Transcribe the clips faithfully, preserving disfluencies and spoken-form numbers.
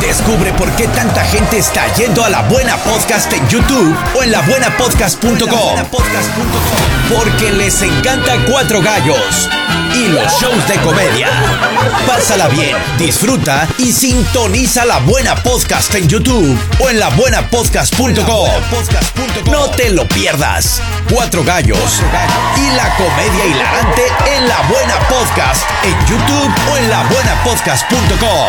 Descubre por qué tanta gente está yendo a La Buena Podcast en YouTube o en la buena podcast punto com. Porque les encanta Cuatro Gallos y los shows de comedia. Pásala bien, disfruta y sintoniza La Buena Podcast en YouTube o en la buena podcast punto com. No te lo pierdas. Cuatro Gallos y la comedia hilarante en La Buena Podcast en YouTube o en la buena podcast punto com.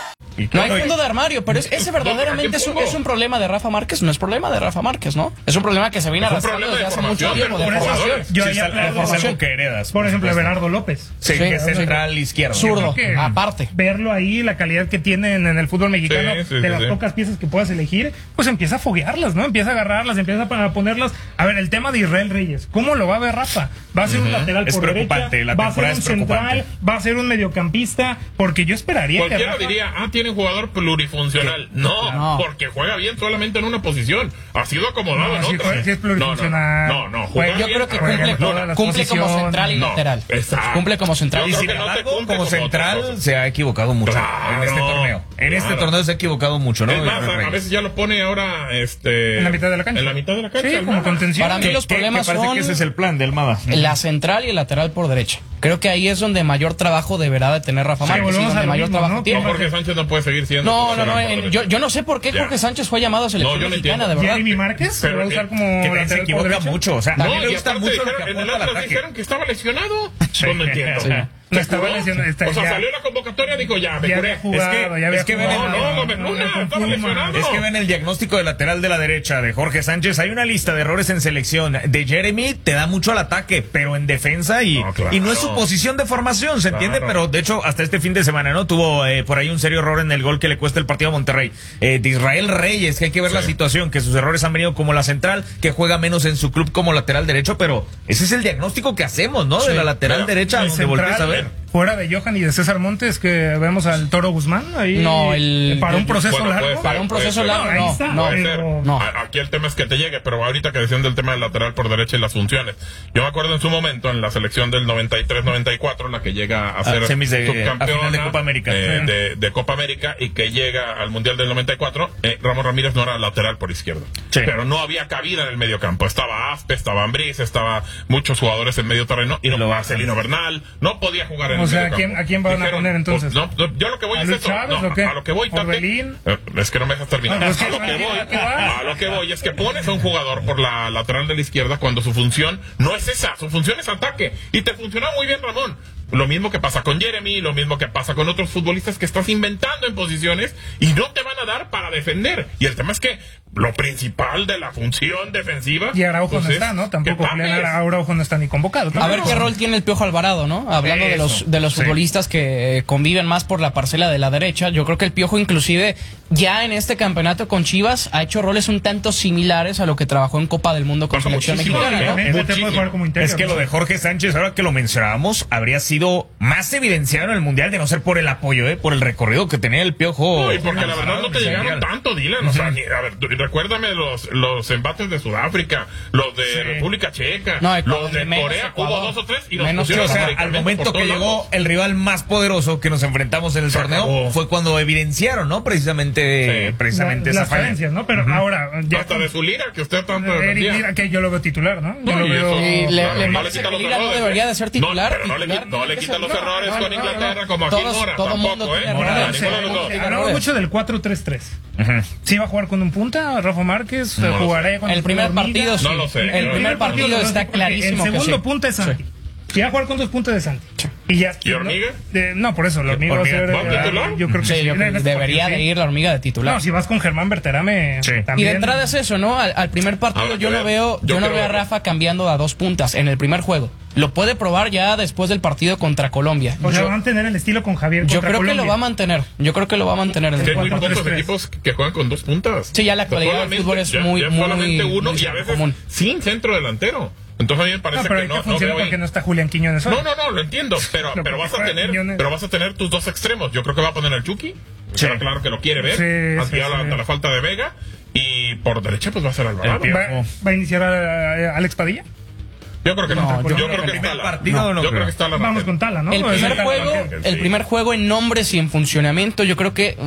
No hay fondo de armario, pero es, ese verdaderamente es un, es un problema de Rafa Márquez, no es problema de Rafa Márquez, ¿no? Es un problema que se viene arrastrando desde hace mucho tiempo. De formación. Yo ahí aplaudo algo que heredas. Por ejemplo, Bernardo López. Sí, Sí, que es sí. central izquierdo. Zurdo, aparte. Verlo ahí, la calidad que tienen en el fútbol mexicano, Sí, sí, de sí, las sí. pocas piezas que puedas elegir, pues empieza a foguearlas, ¿no? Empieza a agarrarlas, empieza a ponerlas. A ver, el tema de Israel Reyes, ¿cómo lo va a ver Rafa? ¿Va a ser un lateral Es por preocupante, derecha? la ¿Va a ser temporada un es preocupante. central? ¿Va a ser un mediocampista? Porque yo esperaría que Cualquiera Rafa... diría, ah, tiene un jugador plurifuncional. No, No. porque juega bien solamente en una posición. Ha sido acomodado No, en sí, otras. juega- sí es plurifuncional. No, no, no. Juega- juega Yo bien, creo que juega cumple, bien. todas como, las cumple como posiciones. central y No, lateral. exacto. Cumple como central. Yo Y creo sin que no te embargo, cumple como como central, otra cosa. se ha equivocado mucho Claro. en este torneo. En este Claro. torneo se ha equivocado mucho, ¿no? Es más, Israel a, a Reyes. veces ya lo pone ahora este, En la mitad de la cancha. En la mitad de la cancha. Sí, el como Mava. contención. Para mí Que- los que- problemas que parece son que ese es el plan del Mava. la central y el lateral por derecha. Creo que ahí es donde mayor trabajo deberá de tener Rafa Márquez y volvemos a donde lo mayor mismo, trabajo ¿no? tiene. No, Jorge Sánchez no puede seguir siendo. No, no, no. titular por en- derecha. yo, yo no sé por qué Ya. Jorge Sánchez fue llamado a selección No, yo no mexicana, de entiendo. verdad. Jeremy Márquez se Pero va a que- usar como Que se lateral por equivoca derecha. mucho. O sea, a mí No, me y gusta aparte mucho lo dijeron- que en el aporta al Atlas ataque. dijeron que estaba lesionado. No lo entiendo. Sí. No, ¿Se estaba curó? lesionado, está- O sea, ya- salió la convocatoria, dijo ya, me Ya curé. había jugado, que- ya había es que ven jugado. el- No, no, Gómez No, Luna, con estaba Pumas. lesionado. Es que ven el diagnóstico de lateral de la derecha de Jorge Sánchez. Hay una lista de errores en selección. De Jeremy te da mucho al ataque, pero en defensa y No, claro. y no es su posición de formación, ¿se entiende? Claro. Pero de hecho, hasta este fin de semana, ¿no? Tuvo eh, por ahí un serio error en el gol que le cuesta el partido a Monterrey. Eh, de Israel Reyes, que hay que ver Sí. la situación, que sus errores han venido como la central, que juega menos en su club como lateral derecho, pero ese es el diagnóstico que hacemos, ¿no? De la lateral pero derecha, El donde volteas a central, ver. fuera de Johan y de César Montes, que vemos al Toro Guzmán ahí. No, el- para un el- proceso Bueno, puede largo. ser, Para un puede proceso ser. largo, ahí no, está. no. Puede pero- ser. no. A- Aquí el tema es que te llegue, pero ahorita que decían del tema del lateral por derecha y las funciones. Yo me acuerdo en su momento, en la selección del noventa y tres noventa y cuatro, la que llega a ser semis de- subcampeona a final de Copa América. eh, Sí. de, de Copa América y que llega al Mundial del noventa y cuatro, eh, Ramón Ramírez no era lateral por izquierda. Sí. Pero no había cabida en el medio campo. Estaba Aspe, estaba Ambriz, estaba muchos jugadores en medio terreno y no Lo Marcelino Bernal. No podía jugar en O el sea, medio ¿a quién- campo. a quién van a Dijeron, poner entonces? pues, no, no, yo lo que voy ¿A es Luis eso. Chávez No, o qué? a lo que voy, Tate, ¿Orbelín? eh, es que no me dejas terminar. Ah, pues, a lo que ¿qué- voy, qué va? a lo que voy es que pones a un jugador por la lateral de la izquierda cuando su función no es esa, su función es ataque. Y te funciona muy bien, Ramón. Lo mismo que pasa con Jeremy, lo mismo que pasa con otros futbolistas que estás inventando en posiciones y no te van a dar para defender. Y el tema es que lo principal de la función defensiva... Y Araujo pues, no es está, ¿no? que Tampoco Julián tapes. Araujo no está ni convocado. A ver tampoco. qué rol tiene el Piojo Alvarado, ¿no? Hablando de Eso, los de los sí. futbolistas que conviven más por la parcela de la derecha, yo creo que el Piojo inclusive ya en este campeonato con Chivas ha hecho roles un tanto similares a lo que trabajó en Copa del Mundo con Pasa selección muchísimo, mexicana, ¿no? También Tete puede jugar como interior. Es que lo de Jorge Sánchez, ahora que lo mencionábamos, habría sido más evidenciado en el Mundial de no ser por el apoyo, ¿eh? Por el recorrido que tenía el Piojo. No, y porque la verdad no te llegaron Mundial. tanto, Dylan. O sea, ni- a ver, tú- recuérdame los, los embates de Sudáfrica, los de República Checa, No, Ecuador, los de menos Corea. Ecuador. Hubo dos o tres y los Menos pusieron O sea, al radicalmente momento por que todos llegó lados. el rival más poderoso que nos enfrentamos en el Se torneo acabó. fue cuando evidenciaron, ¿no? Precisamente, Sí. precisamente La- esa las falla. carencias, ¿no? Pero ahora ya Hasta con- de su lira, que usted tanto Eric defendía. Lira, que yo lo veo titular, ¿no? Yo No, lo y veo eso, Y le- claro, le no parece quita que los Lira no errores, debería ¿eh? de ser titular, No, pero no le, titular qui- no le tiene que quitan ser- los no, errores no, con no, Inglaterra no. como a Todos- Kimora. todo mundo Tampoco, ¿eh? tiene No, errores. ninguno de los dos. Tiene Hablamos errores. mucho del cuatro tres tres. ¿Sí va a jugar con un punta, Rafa Márquez? No lo ¿Jugará sé. con El primer hormiga? partido sí. No lo sé. El No, primer no, partido lo está sé, porque clarísimo El que segundo sí. punta es Santi. Si va a jugar con dos puntas de Santi. Y ya. ¿Y Hormiga? No, de- no, por eso, la hormiga va a ¿Hormiga? ser. ¿Va a eh, titular? Yo creo que Sí, sí. yo creo En que este debería partido, de sí. ir la hormiga de titular. No, si vas con Germán Berterame, Sí. Y también. de entrada es eso, ¿no? Al, al primer partido Habrá que yo no ver. veo, yo, Yo no creo veo a que- Rafa cambiando a dos puntas en el primer juego. Lo puede probar ya después del partido contra Colombia. O sea, Yo, va a mantener el estilo con Javier yo contra creo que lo Colombia. va a mantener. Yo creo que lo va a mantener en Que el hay muy juego. pocos tres tres. equipos que juegan con dos puntas. Sí, ya la actualidad del Solamente- fútbol es ya- muy, ya muy, solamente uno muy y a veces común. sin centro delantero. Entonces a mí me No, parece pero que ahorita no, no funciona veo porque ahí. no está Julián Quiñones hoy. No, no, no, lo entiendo, pero, No, pero vas a porque tener, Quiñones- pero vas a tener tus dos extremos. Yo creo que va a poner el Chucky, Sí. pero claro que lo quiere ver, Sí, ante sí, la, sí. ante la falta de Vega, y por derecha pues va a ser Alvarado. El ¿Va, va a iniciar a, a Alex Padilla? Yo creo que no, No, yo, yo creo creo que que está el la, partido no yo creo creo. que está la Vamos con Tala, ¿no? El Es primer Tala juego, Banquero. el primer juego en nombres y en funcionamiento, yo creo que